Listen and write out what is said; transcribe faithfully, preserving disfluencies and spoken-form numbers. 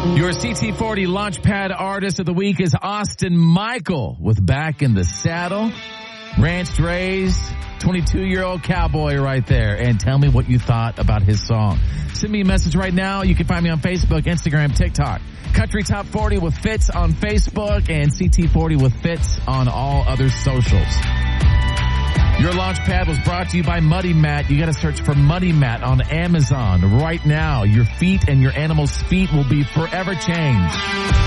Your C T forty Launchpad Artist of the Week is Austin Michael with Back in the Saddle. Ranched, raised, twenty-two-year-old cowboy right there. And tell me what you thought about his song. Send me a message right now. You can find me on Facebook, Instagram, TikTok. Country Top forty with Fitz on Facebook and C T forty with Fitz on all other socials. Your Launchpad was brought to you by Muddy Mat. You got to search for Muddy Mat on Amazon right now. Your feet and your animal's feet will be forever changed.